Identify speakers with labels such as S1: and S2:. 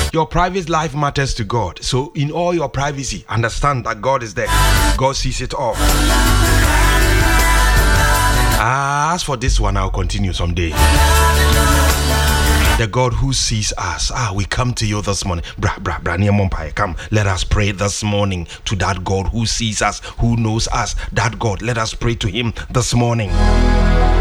S1: Your private life matters to God. So in all your privacy, understand that God is there. God sees it all. As for this one, I'll continue someday. The God who sees us. We come to you this morning. Come, let us pray this morning to that God who sees us, who knows us. That God, let us pray to him this morning.